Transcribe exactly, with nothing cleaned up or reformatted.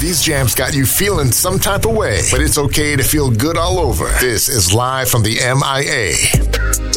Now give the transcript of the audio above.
These jams got you feeling some type of way, but it's okay to feel good all over. This is live from the M I A.